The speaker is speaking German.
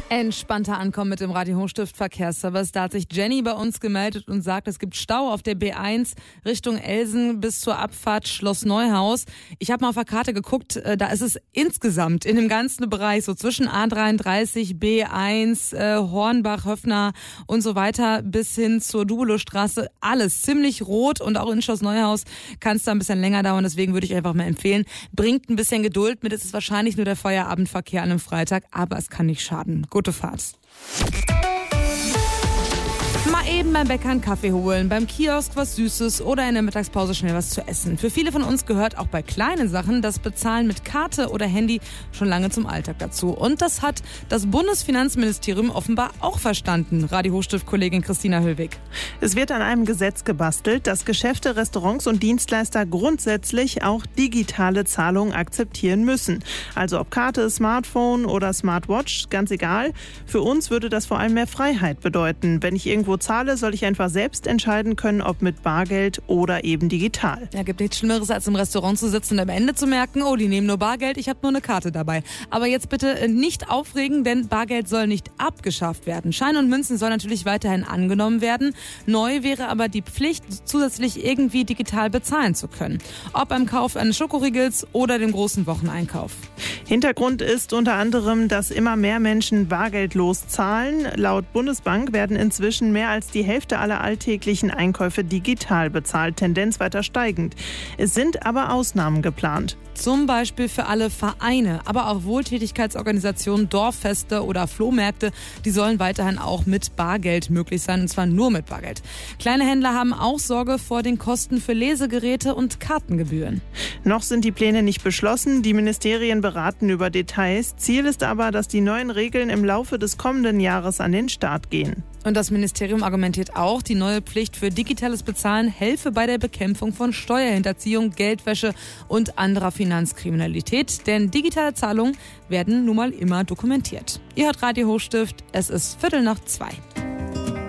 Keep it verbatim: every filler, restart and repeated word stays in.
Entspannter ankommen mit dem Radio Hochstift Verkehrsservice. Da hat sich Jenny bei uns gemeldet und sagt, es gibt Stau auf der B eins Richtung Elsen bis zur Abfahrt Schloss Neuhaus. Ich habe mal auf der Karte geguckt, da ist es insgesamt in dem ganzen Bereich, so zwischen A dreiunddreißig, B eins, äh, Hornbach, Höfner und so weiter bis hin zur Dubelowstraße, alles ziemlich rot, und auch in Schloss Neuhaus kann es da ein bisschen länger dauern. Deswegen würde ich einfach mal empfehlen, bringt ein bisschen Geduld mit. Es ist wahrscheinlich nur der Feierabendverkehr an einem Freitag, aber es kann nicht schaden. Gute Fahrt. Mal eben beim Bäcker einen Kaffee holen, beim Kiosk was Süßes oder in der Mittagspause schnell was zu essen. Für viele von uns gehört auch bei kleinen Sachen das Bezahlen mit Karte oder Handy schon lange zum Alltag dazu. Und das hat das Bundesfinanzministerium offenbar auch verstanden. Radio Hochstift-Kollegin Christina Höllwig. Es wird an einem Gesetz gebastelt, dass Geschäfte, Restaurants und Dienstleister grundsätzlich auch digitale Zahlungen akzeptieren müssen. Also ob Karte, Smartphone oder Smartwatch, ganz egal. Für uns würde das vor allem mehr Freiheit bedeuten. Wenn ich irgendwo zahle, soll ich einfach selbst entscheiden können, ob mit Bargeld oder eben digital. Ja, gibt nichts Schlimmeres, als im Restaurant zu sitzen und am Ende zu merken, oh, die nehmen nur Bargeld, ich habe nur eine Karte dabei. Aber jetzt bitte nicht aufregen, denn Bargeld soll nicht abgeschafft werden. Scheine und Münzen sollen natürlich weiterhin angenommen werden. Neu wäre aber die Pflicht, zusätzlich irgendwie digital bezahlen zu können. Ob beim Kauf eines Schokoriegels oder dem großen Wocheneinkauf. Hintergrund ist unter anderem, dass immer mehr Menschen bargeldlos zahlen. Laut Bundesbank werden inzwischen mehr als die Hälfte aller alltäglichen Einkäufe digital bezahlt, Tendenz weiter steigend. Es sind aber Ausnahmen geplant. Zum Beispiel für alle Vereine, aber auch Wohltätigkeitsorganisationen, Dorffeste oder Flohmärkte, die sollen weiterhin auch mit Bargeld möglich sein, und zwar nur mit Bargeld. Kleine Händler haben auch Sorge vor den Kosten für Lesegeräte und Kartengebühren. Noch sind die Pläne nicht beschlossen, die Ministerien beraten über Details. Ziel ist aber, dass die neuen Regeln im Laufe des kommenden Jahres an den Start gehen. Und das Ministerium argumentiert auch, die neue Pflicht für digitales Bezahlen helfe bei der Bekämpfung von Steuerhinterziehung, Geldwäsche und anderer Finanzkriminalität. Denn digitale Zahlungen werden nun mal immer dokumentiert. Ihr hört Radio Hochstift, es ist Viertel nach zwei.